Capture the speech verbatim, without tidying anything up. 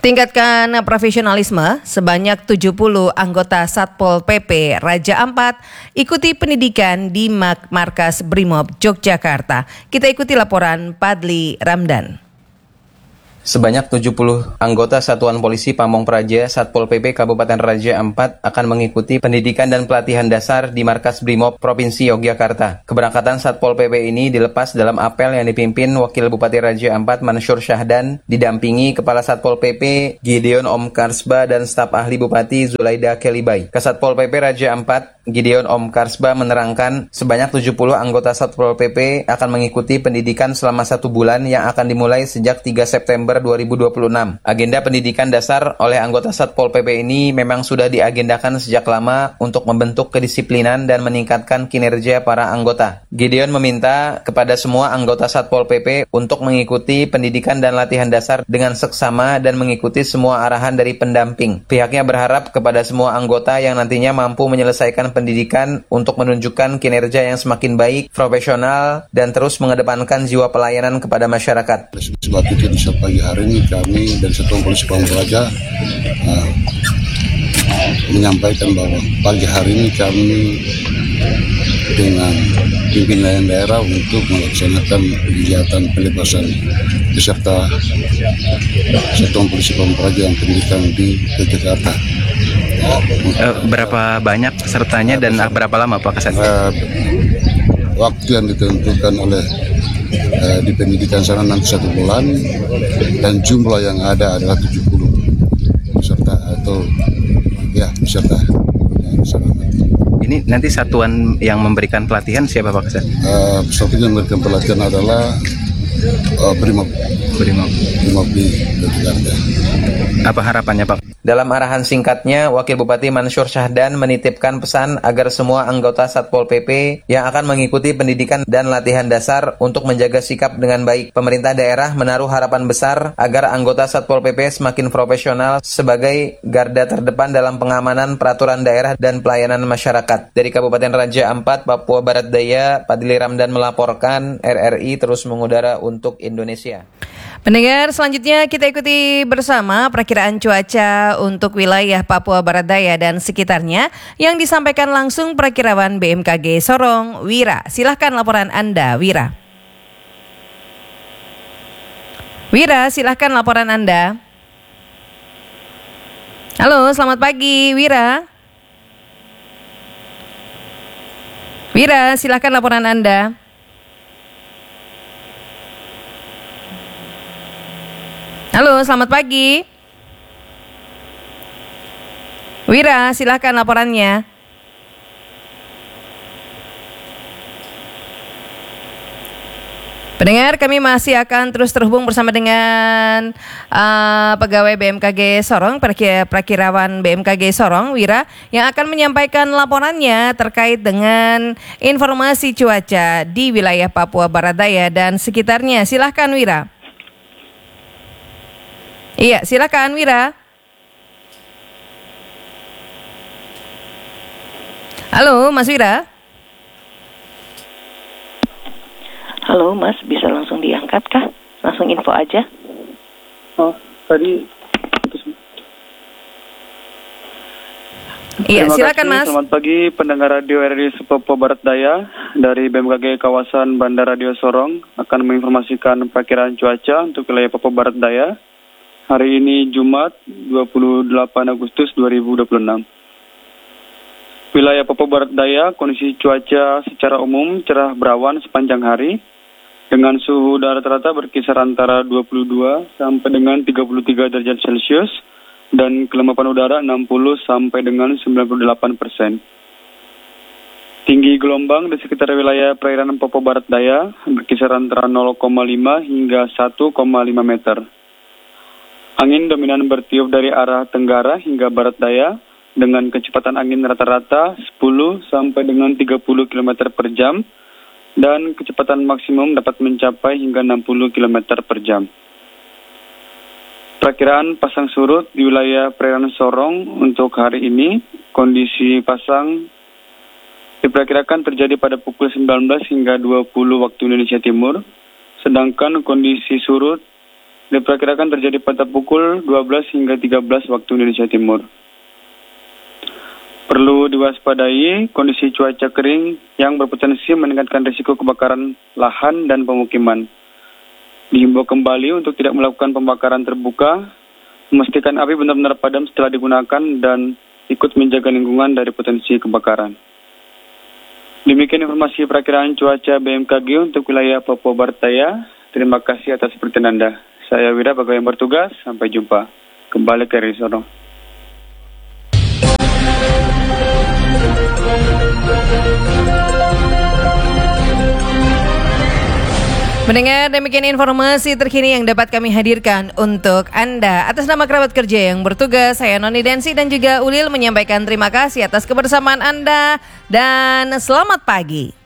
Tingkatkan profesionalisme, sebanyak tujuh puluh anggota Satpol P P Raja Ampat ikuti pendidikan di Markas Brimob Yogyakarta. Kita ikuti laporan Padli Ramdan. Sebanyak tujuh puluh anggota Satuan Polisi Pamong Praja Satpol P P Kabupaten Raja Ampat akan mengikuti pendidikan dan pelatihan dasar di Markas Brimob Provinsi Yogyakarta. Keberangkatan Satpol P P ini dilepas dalam apel yang dipimpin Wakil Bupati Raja Ampat Mansur Syahdan, didampingi Kepala Satpol P P Gideon Omkarsba dan staf ahli Bupati Zulaida Kelibay. Kasatpol P P Raja Ampat Gideon Omkarsba menerangkan sebanyak tujuh puluh anggota Satpol P P akan mengikuti pendidikan selama satu bulan yang akan dimulai sejak tiga September dua ribu dua puluh enam. Agenda pendidikan dasar oleh anggota Satpol P P ini memang sudah diagendakan sejak lama untuk membentuk kedisiplinan dan meningkatkan kinerja para anggota. Gideon meminta kepada semua anggota Satpol P P untuk mengikuti pendidikan dan latihan dasar dengan seksama dan mengikuti semua arahan dari pendamping. Pihaknya berharap kepada semua anggota yang nantinya mampu menyelesaikan pendidikan untuk menunjukkan kinerja yang semakin baik, profesional, dan terus mengedepankan jiwa pelayanan kepada masyarakat. Sebab itu di pagi hari ini kami dari Satuan Polisi Pamong Praja uh, menyampaikan bahwa pagi hari ini kami dengan pimpinan daerah untuk melaksanakan kegiatan pelepasan peserta Satuan Polisi Pamong Praja yang pendidikan di Yogyakarta. Uh, berapa banyak pesertanya dan uh, berapa lama Pak Kasat? Uh, waktu yang ditentukan oleh uh, di pendidikan sana nanti satu bulan dan jumlah yang ada adalah tujuh puluh peserta atau ya peserta. Ini nanti satuan yang memberikan pelatihan siapa Pak Kasat? Uh, satuan yang memberikan pelatihan adalah uh, Brimob. Brimob. Brimob di Yogyakarta. Apa harapannya Pak? Dalam arahan singkatnya, Wakil Bupati Mansur Syahdan menitipkan pesan agar semua anggota Satpol P P yang akan mengikuti pendidikan dan latihan dasar untuk menjaga sikap dengan baik. Pemerintah daerah menaruh harapan besar agar anggota Satpol P P semakin profesional sebagai garda terdepan dalam pengamanan peraturan daerah dan pelayanan masyarakat. Dari Kabupaten Raja Ampat, Papua Barat Daya, Padli Ramdan melaporkan. R R I terus mengudara untuk Indonesia. Pendengar, selanjutnya kita ikuti bersama perakiraan cuaca untuk wilayah Papua Barat Daya dan sekitarnya yang disampaikan langsung perakirawan B M K G Sorong, Wira. Silahkan laporan Anda, Wira. Wira, silahkan laporan Anda. Halo, selamat pagi, Wira. Wira, silahkan laporan Anda. Halo, selamat pagi. Wira, silahkan laporannya. Pendengar, kami masih akan terus terhubung bersama dengan uh, pegawai B M K G Sorong, perakirawan B M K G Sorong, Wira, yang akan menyampaikan laporannya terkait dengan informasi cuaca di wilayah Papua Barat Daya dan sekitarnya. Silahkan, Wira. Iya, silakan Wira. Halo, Mas Wira. Halo, Mas, bisa langsung diangkat kah? Langsung info aja. Oh, tadi. Iya, silakan Mas. Selamat pagi pendengar radio R R I Papua Barat Daya. Dari B M K G kawasan Bandar Radio Sorong akan menginformasikan perkiraan cuaca untuk wilayah Papua Barat Daya. Hari ini Jumat dua puluh delapan Agustus dua ribu dua puluh enam. Wilayah Papua Barat Daya kondisi cuaca secara umum cerah berawan sepanjang hari dengan suhu udara rata-rata berkisar antara dua puluh dua sampai dengan tiga puluh tiga derajat Celcius dan kelembapan udara enam puluh sampai dengan sembilan puluh delapan persen. Tinggi gelombang di sekitar wilayah perairan Papua Barat Daya berkisar antara nol koma lima hingga satu koma lima meter. Angin dominan bertiup dari arah tenggara hingga barat daya dengan kecepatan angin rata-rata sepuluh sampai dengan tiga puluh kilometer per jam dan kecepatan maksimum dapat mencapai hingga enam puluh kilometer per jam. Perakiraan pasang surut di wilayah perairan Sorong untuk hari ini, kondisi pasang diperkirakan terjadi pada pukul sembilan belas hingga dua puluh waktu Indonesia Timur, sedangkan kondisi surut diperkirakan terjadi pada pukul dua belas hingga tiga belas waktu Indonesia Timur. Perlu diwaspadai kondisi cuaca kering yang berpotensi meningkatkan risiko kebakaran lahan dan pemukiman. Dihimbau kembali untuk tidak melakukan pembakaran terbuka, memastikan api benar-benar padam setelah digunakan dan ikut menjaga lingkungan dari potensi kebakaran. Demikian informasi perakiraan cuaca B M K G untuk wilayah Papua Barat Daya. Terima kasih atas perhatian Anda. Saya Wira, pegawai yang bertugas. Sampai jumpa. Kembali ke R I Sorong. Mendengar demikian informasi terkini yang dapat kami hadirkan untuk Anda. Atas nama kerabat kerja yang bertugas, saya Noni Densi dan juga Ulil menyampaikan terima kasih atas kebersamaan Anda dan selamat pagi.